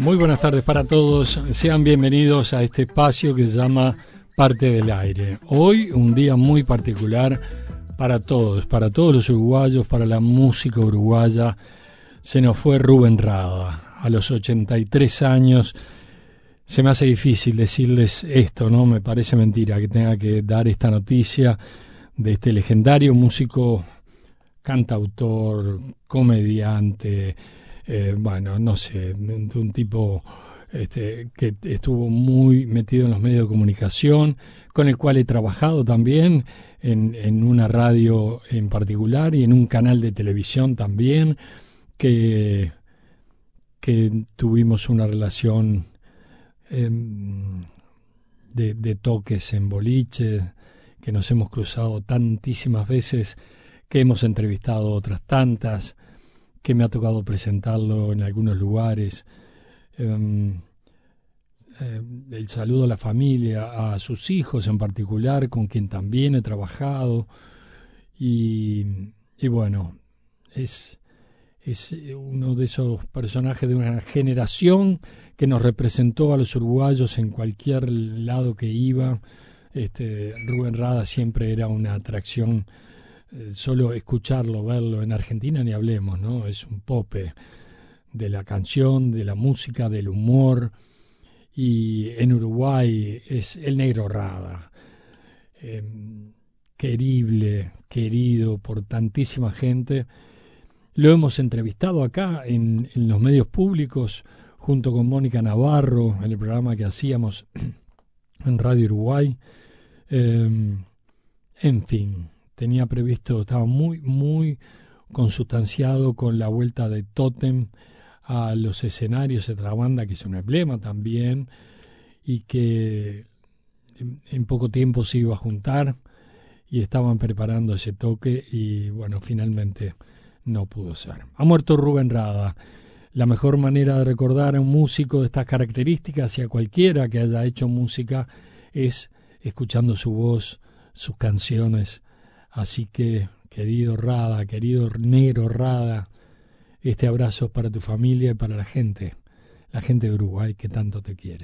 Muy buenas tardes para todos, sean bienvenidos a este espacio que se llama Parte del Aire. Hoy un día muy particular para todos los uruguayos, para la música uruguaya. Se nos fue Rubén Rada a los 83 años. Se me hace difícil decirles esto, ¿no? Me parece mentira que tenga que dar esta noticia de este legendario músico, cantautor, comediante, bueno, no sé, un tipo que estuvo muy metido en los medios de comunicación, con el cual he trabajado también en una radio en particular y en un canal de televisión también, que tuvimos una relación de toques en boliches, que nos hemos cruzado tantísimas veces, que hemos entrevistado otras tantas, que me ha tocado presentarlo en algunos lugares. El saludo a la familia, a sus hijos en particular, con quien también he trabajado. Y bueno, es uno de esos personajes de una generación que nos representó a los uruguayos en cualquier lado que iba. Rubén Rada siempre era una atracción. Solo escucharlo, verlo en Argentina ni hablemos, ¿no? Es un pope de la canción, de la música, del humor. Y en Uruguay es el Negro Rada, querido por tantísima gente. Lo hemos entrevistado acá en los medios públicos junto con Mónica Navarro en el programa que hacíamos en Radio Uruguay. En fin, tenía previsto, estaba muy consustanciado con la vuelta de Totem a los escenarios de otra banda que es un emblema también y que en poco tiempo se iba a juntar y estaban preparando ese toque y bueno, finalmente no pudo ser. Ha muerto Rubén Rada. La mejor manera de recordar a un músico de estas características y a cualquiera que haya hecho música es escuchando su voz, sus canciones. Así que, querido Rada, querido Negro Rada, este abrazo es para tu familia y para la gente de Uruguay que tanto te quiere.